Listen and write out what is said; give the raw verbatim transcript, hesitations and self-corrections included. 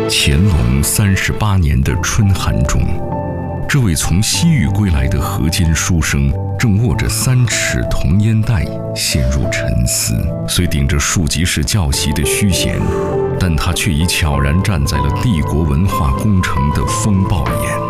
乾隆三十八年的春寒中，这位从西域归来的河间书生正握着三尺铜烟袋，陷入沉思。虽顶着庶吉士教习的虚衔，但他却已悄然站在了帝国文化工程的风暴眼。